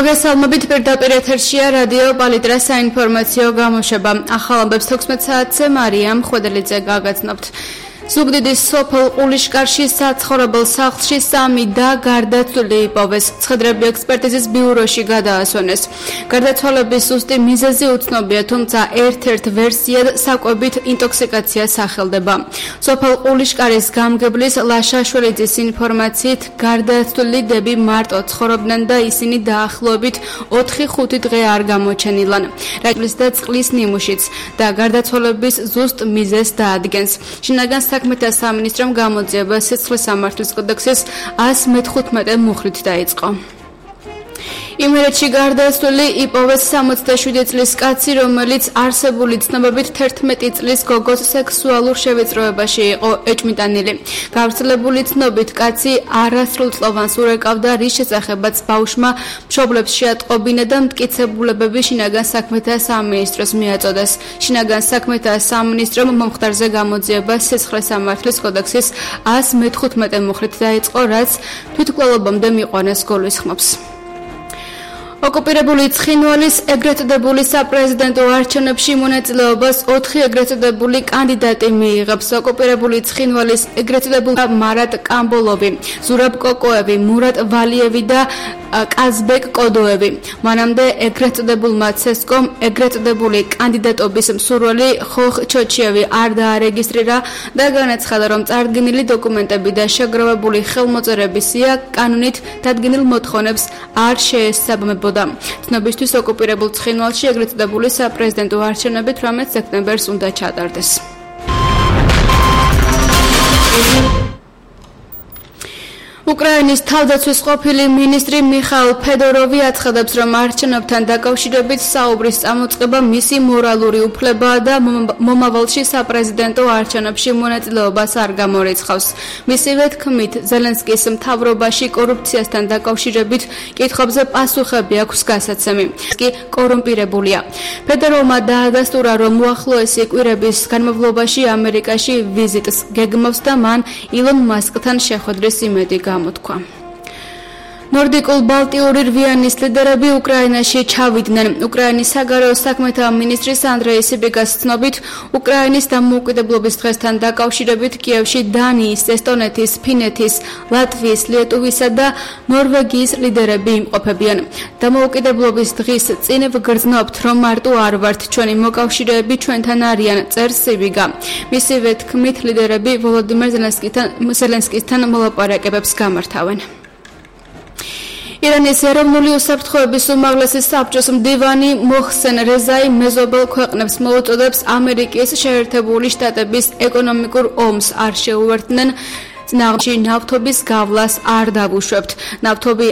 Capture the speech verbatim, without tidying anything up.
მოგესალმებით, პირდაპირ ეთერშია რადიო პალიტრა საინფორმაციო გამოშვება. ახალ ამბებს თექვსმეტ საათზე მარიამ ხვედელიძე გაგაცნობთ. ზუგდიდის სოფელ ყულიშკარში საცხოვრებელ სახლში სამი და გარდაცვლილი იპოვეს. ცხედრები ექსპერტიზის ბიუროში გადაასვენეს. გარდაცვალების ზუსტი მიზეზი უცნობია, თუმცა ერთ-ერთ ვერსიად საკვებით ინტოქსიკაცია სახელდება. სოფელ ყულიშკარის გამგებლის ლაშაშველიძის ინფორმაციით, გარდაცვლილი დები მარტო ცხოვრობდნენ და ისინი დაახლოებით ოთხი ხუთი დღე არ გამოჩენილან. რაჭის და წყლის ნიმუშიც და გარდაცვალების ზუსტ მიზეზს დაადგენს. შინაგან საქმეთა სამინისტრომ გამოძიება სიცოცხლის სამართლის კოდექსის ას მეთხუთმეტე მუხლით დაიწყო. იმერეთში გარდაცვლილი იპოვეს სამოცდაშვიდი წლის კაცი, რომელიც არსებული ცნობებით თერთმეტი წლის გოგოს სექსუალურ შევიწროებაში იყო ეჭვმიტანილი. გავრცელებული ცნობით კაცი არასრულწლოვანს ურეკავდა, რის შესახებაც ბავშვმა მშობლებს შეატყობინა და მტკიცებულებები შინაგან საქმეთა სამინისტროს მიაწოდეს. შინაგან საქმეთა სამინისტრომ მომხდარზე გამოძიება სიცოცხლის სამართლის კოდექსის ას მეთხუთმეტე მუხლით დაიწყო, რაც თვითმკვლელობამდე მიყვანეს გულისხმობს. ოკუპირებული ცხინვალის ეგრეთ წოდებული საპრეზიდენტო არჩევნებში მონაწილეობას ოთხი ეგრეთ წოდებული კანდიდატი მიიღებს. ოკუპირებული ცხინვალის ეგრეთ წოდებული მარატ კამბოლოვი, ზურაბ კოკოევი, მურატ ვალიევი და კაზბეკ კოდოევი. მანამდე ეგრეთ წოდებულმა ცესკომ ეგრეთ წოდებული კანდიდატობის მსურველი ხოხ ჩოჩიევი არ დაარეგისტრირა და განაცხადა, რომ წარდგენილი დოკუმენტები და შეგროვებული ხელმოწერების სია კანონით დადგენილ მოთხოვნებს არ შეესაბამებოდა. ცნობისთვის ოკუპირებულ ცხინვალში ეგრეთ წოდებული საპრეზიდენტო არჩევნები თვრამეტ სექტემბერს უნდა ჩატარდეს. უკრაინის თავდაცვის ყოფილი მინისტრი მიხაილ ფედოროვი აცხადებს, რომ არჩევნებთან დაკავშირებით საუბრის წამოწყება მისი მორალური უფლებაა და მომავალში საპრეზიდენტო არჩევნებში მონაწილეობას არ გამორიცხავს. მისივე თქმით, ზელენსკის მთავრობაში კორუფციასთან დაკავშირებით კითხვებზე პასუხები აქვს გასაცემი. კი კორუმპირებულია. ფედოროვმა დაადასტურა, რომ უახლოესი კვირების განმავლობაში ამერიკაში ვიზიტს გეგმავს და მან ილონ მასკთან შეხვედრის იმედი გამოთქვა. ნორდიკულ ბალტიური რვიანის ლიდერები უკრაინაში ჩავიდნენ. უკრაინის საგარეო საქმეთა მინისტრის ანდრეი სიბიგას ცნობით, უკრაინის დამოუკიდებლობის დღესთან დაკავშირებით კიევში დანიის, ესტონეთის, ფინეთის, ლატვიის, ლიეტუვისა და ნორვეგიის ლიდერები იმყოფებიან. დამოუკიდებლობის დღის წინ ვგრძნობთ, რომ მარტო არ ვართ, ჩვენი მოკავშირეები ჩვენთან არიან, წერს სიბიგა. მისივე თქმით, ლიდერები ვოლოდიმერ ზელენსკისთან მოლაპარაკებებს გამართავენ. ირანის ეროვნული უსაფრთხოების უმაღლესი საბჭოს მდივანი მოჰსენ რეზაი მეზობელ ქვეყნებს მოუწოდებს ამერიკის შეერთებული შტატების ეკონომიკურ ომს არ შეუერთდნენ, წინააღმდეგ ნავთობის გავლას არ დავუშვებთ. ნავთობი